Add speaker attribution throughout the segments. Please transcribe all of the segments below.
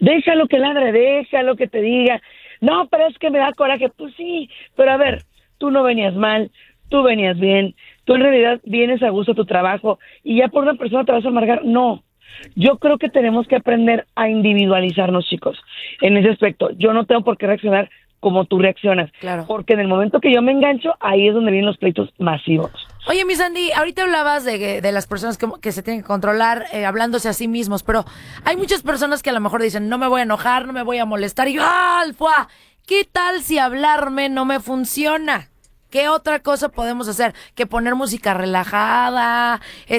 Speaker 1: Déjalo que ladre, déjalo que te diga. No, pero es que me da coraje. Pues sí, pero a ver, tú no venías mal, tú venías bien, tú en realidad vienes a gusto a tu trabajo y ya por una persona te vas a amargar. No, yo creo que tenemos que aprender a individualizarnos, chicos, en ese aspecto. Yo no tengo por qué reaccionar como tú reaccionas,
Speaker 2: Claro.
Speaker 1: porque en el momento que yo me engancho, ahí es donde vienen los pleitos masivos.
Speaker 2: Oye, mi Sandy, ahorita hablabas de las personas que se tienen que controlar hablándose a sí mismos, pero hay muchas personas que a lo mejor dicen, no me voy a enojar, no me voy a molestar, y yo, ¡alfa! ¿Qué tal si hablarme no me funciona? ¿Qué otra cosa podemos hacer? Que poner música relajada,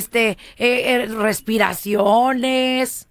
Speaker 2: respiraciones.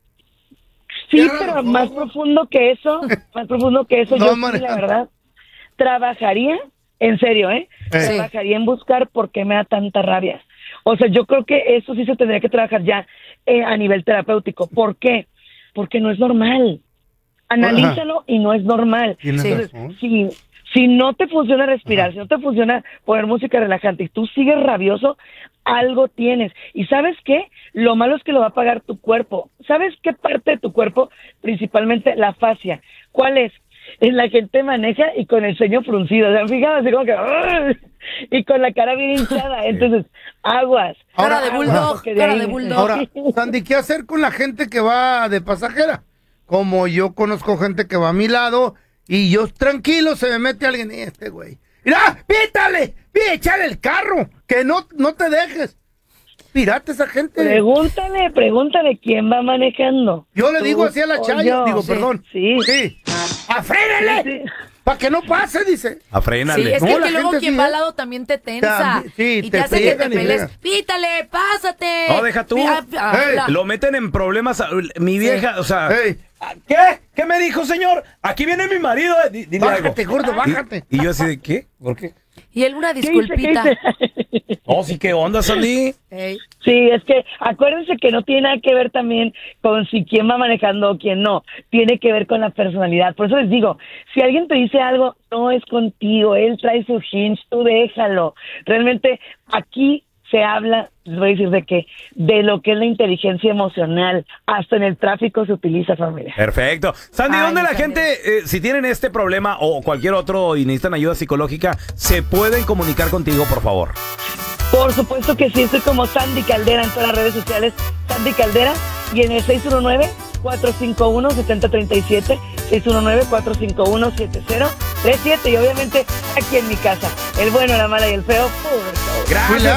Speaker 1: Sí, pero más profundo que eso,
Speaker 3: No,
Speaker 1: yo sí,
Speaker 3: Mariana.
Speaker 1: la verdad, trabajaría, en serio, trabajaría en buscar por qué me da tanta rabia. O sea, yo creo que eso sí se tendría que trabajar ya a nivel terapéutico. ¿Por qué? Porque no es normal. Analízalo y no es normal.
Speaker 3: Tienes
Speaker 1: Entonces,
Speaker 3: razón.
Speaker 1: si no te funciona respirar, si no te funciona poner música relajante y tú sigues rabioso, algo tienes. ¿Y sabes qué? Lo malo es que lo va a pagar tu cuerpo. ¿Sabes qué parte de tu cuerpo? Principalmente la fascia. ¿Cuál es? En la gente maneja y con el ceño fruncido. ¿Se han fijado? Así como que... ¡Ugh! Y con la cara bien hinchada. Entonces, aguas.
Speaker 2: Cara de bulldog,
Speaker 1: porque de
Speaker 2: cara
Speaker 1: ahí-
Speaker 2: de bulldog.
Speaker 3: Ahora, Sandy, ¿qué hacer con la gente que va de pasajera? Como yo conozco gente que va a mi lado y yo tranquilo se me mete alguien y este güey. ¡Mira! ¡Pítale! ¡Échale el carro! ¡Que no te dejes! Pirate esa gente.
Speaker 1: Pregúntale quién va manejando.
Speaker 3: Yo le digo
Speaker 1: ¿Tú
Speaker 3: así a la
Speaker 1: o
Speaker 3: Chayo,
Speaker 1: yo?
Speaker 3: digo,
Speaker 1: Sí,
Speaker 3: perdón.
Speaker 1: Sí.
Speaker 3: ¡Afrénale!
Speaker 1: Sí, sí.
Speaker 3: Para que no pase, dice.
Speaker 4: Afrénale.
Speaker 2: Sí, es
Speaker 3: No,
Speaker 2: que,
Speaker 3: la
Speaker 2: que luego
Speaker 3: gente
Speaker 2: quien
Speaker 3: sí,
Speaker 2: va
Speaker 3: ¿eh?
Speaker 2: al lado también te tensa.
Speaker 3: Sí,
Speaker 2: y
Speaker 3: te
Speaker 2: te hace que te
Speaker 3: pegan y
Speaker 2: pelees.
Speaker 3: pegan.
Speaker 2: Pítale, pásate.
Speaker 4: No, deja tú. Lo meten en problemas. Mi vieja, o sea.
Speaker 3: Ey.
Speaker 4: ¿Qué? ¿Qué me dijo, señor? Aquí viene mi marido. Dile algo.
Speaker 3: Bájate, gordo, bájate.
Speaker 4: Y yo así de, ¿qué? ¿Por qué?
Speaker 2: Y él una
Speaker 1: ¿Qué hice?
Speaker 2: disculpita.
Speaker 4: Oh, sí, ¿qué onda, Sandy?
Speaker 2: Ey.
Speaker 1: Sí, es que acuérdense que no tiene nada que ver también con si quién va manejando o quién no. Tiene que ver con la personalidad. Por eso les digo, si alguien te dice algo, no es contigo. Él trae su hinge, tú déjalo. Realmente aquí se habla, les voy a decir de lo que es la inteligencia emocional. Hasta en el tráfico se utiliza, familia.
Speaker 4: Perfecto. Sandy,
Speaker 2: Ay,
Speaker 4: ¿dónde la
Speaker 2: Sandy.
Speaker 4: gente, si tienen este problema o cualquier otro y necesitan ayuda psicológica, se pueden comunicar contigo, por favor?
Speaker 1: Por supuesto que sí, estoy como Sandy Caldera en todas las redes sociales. Sandy Caldera y en el 619-451-7037, 619-451-7037 y obviamente aquí en mi casa. El bueno, la mala y el feo. Puro show.
Speaker 4: Gracias.